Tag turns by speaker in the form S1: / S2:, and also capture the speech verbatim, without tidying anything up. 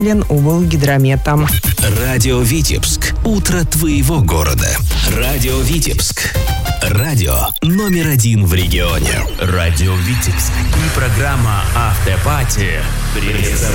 S1: Леноблгидромета.
S2: Радио Витебск. Утро твоего города. Радио Витебск. Радио номер один в регионе.
S3: Радио Витебск и программа «Автопати» представляют.